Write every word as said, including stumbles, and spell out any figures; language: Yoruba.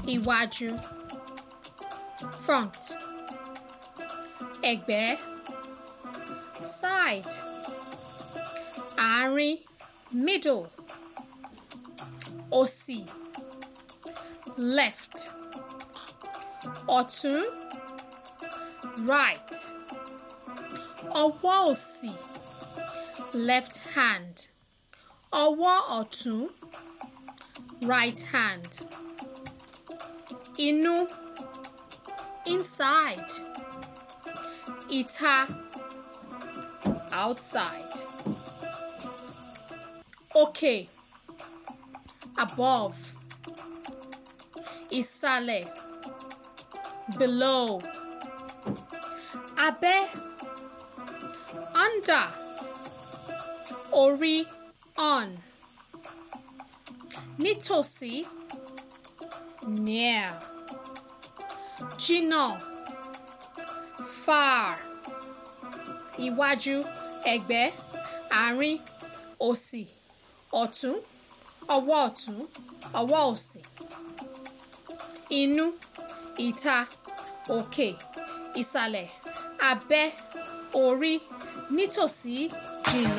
iwájú, front, ẹ̀gbẹ́, side, àárín, middle, òsì, left, ọ̀tún, right, ọwọ́ òsì, left hand, ọwọ́ ọ̀tún, right hand, inú, inside, ìta, outside, òkè, above, ìsàlẹ̀, below, abẹ́, under, orí, on, nítòsí, near, jìnnà, far, iwájú, ẹ̀gbẹ́, àárín, òsì, ọ̀tún, ọwọ́ ọ̀tún, ọwọ́ òsì, inú, ìta, òkè, ìsàlẹ̀, abẹ́, orí, nítòsí, jìnnà.